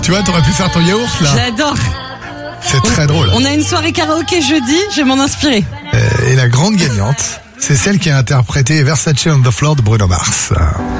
Tu vois, t'aurais pu faire ton yaourt là. J'adore. C'est très drôle. On a une soirée karaoké jeudi, je vais m'en inspirer. Et la grande gagnante, c'est celle qui a interprété Versace on the Floor de Bruno Mars.